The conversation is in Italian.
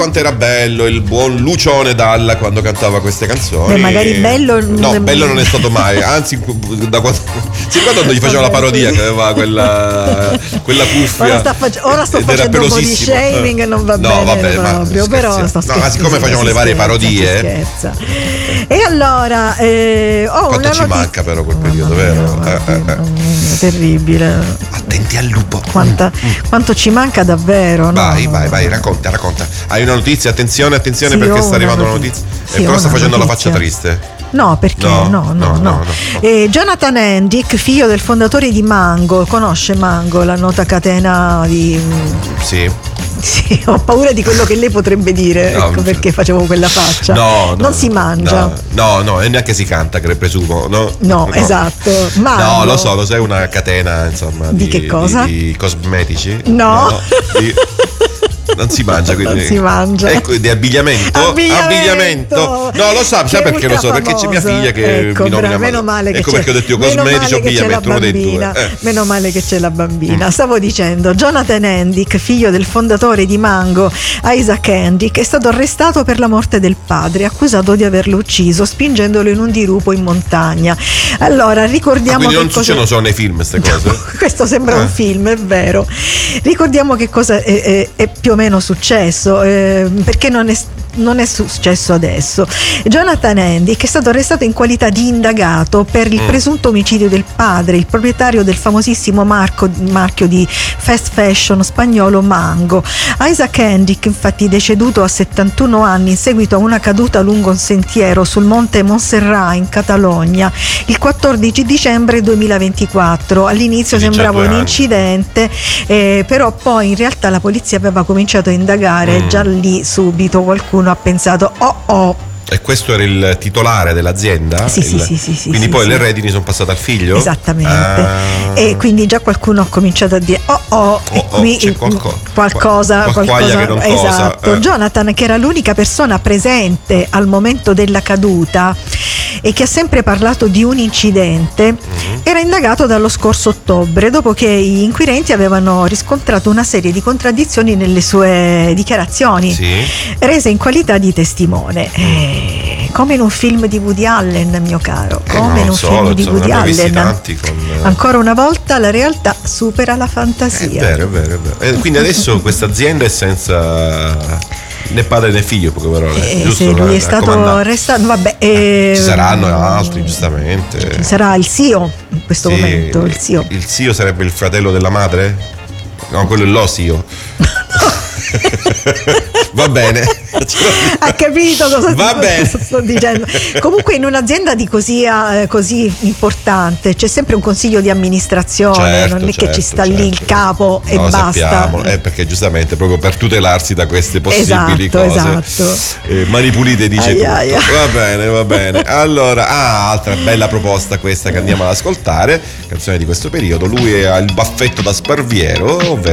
quanto era bello il buon Lucione Dalla quando cantava queste canzoni. Magari bello. No, bello non è stato mai. Anzi, da quando, quando gli faceva la parodia che aveva quella cuffia. Ora sto facendo un po' di shaming, non va bene. Vabbè, proprio, però sto scherzando. Ma siccome facciamo le varie parodie. Scherza. E allora quanto ci manca però quel periodo, vero? Terribile. Attenti al lupo. Quanto ci manca davvero, no? Vai, racconta. Hai una notizia? Attenzione sì, perché sta arrivando una notizia. Sì, però sta facendo la notizia. faccia triste. No, perché? No. Jonathan Hendick, figlio del fondatore di Mango, conosce Mango, la nota catena di... Sì, ho paura di quello che lei potrebbe dire, no, ecco perché facevo quella faccia. Non si mangia. No, e neanche si canta, presumo, no? Esatto. Mango. No, lo so, è una catena, insomma, di che cosa? Di cosmetici? No. Non si mangia, quindi. Non si mangia. Ecco, di abbigliamento. No, lo sai perché lo so? Perché c'è mia figlia che mi nomina. Meno male che perché ho detto io cosmetici, abbigliamento, uno dei due. Meno male che c'è la bambina. Stavo dicendo, Jonathan Hendick, figlio del fondatore di Mango, Isaac Hendick, è stato arrestato per la morte del padre, accusato di averlo ucciso spingendolo in un dirupo in montagna. Allora, ricordiamo quindi non succedono solo nei film queste cose? Questo sembra un film, è vero. Ricordiamo che cosa è più o meno successo, perché non è successo adesso. Jonathan Hendick è stato arrestato in qualità di indagato per il presunto omicidio del padre, il proprietario del famosissimo marchio di fast fashion spagnolo Mango. Isaac Hendick, infatti, deceduto a 71 anni in seguito a una caduta lungo un sentiero sul monte Montserrat in Catalogna il 14 dicembre 2024. All'inizio sembrava un incidente, però poi in realtà la polizia aveva cominciato a indagare. Già lì subito qualcuno ha pensato E questo era il titolare dell'azienda? Sì. Quindi poi le redini sono passate al figlio? Esattamente. E quindi già qualcuno ha cominciato a dire qui c'è qualcosa che non esatto. Cosa. Jonathan, che era l'unica persona presente al momento della caduta e che ha sempre parlato di un incidente, era indagato dallo scorso ottobre, dopo che gli inquirenti avevano riscontrato una serie di contraddizioni nelle sue dichiarazioni, rese in qualità di testimone. Come in un film di Woody Allen, mio caro, film di Woody Allen. Ancora una volta la realtà supera la fantasia. È vero. Quindi adesso questa azienda è senza né padre né figlio, poche parole. Giusto? Se lui è stato arrestato, ci saranno altri, giustamente. Sarà il zio in questo momento. Il zio sarebbe il fratello della madre? No, quello è lo zio. Va bene. Ha capito cosa sto dicendo. Comunque in un'azienda di così importante c'è sempre un consiglio di amministrazione, non è che ci sta lì il capo e basta. Sappiamo, perché giustamente proprio per tutelarsi da queste possibili cose. Esatto. Mani pulite dice tutto. Va bene. Allora, altra bella proposta questa che andiamo ad ascoltare, canzone di questo periodo. Lui ha il baffetto da Sparviero, ovvero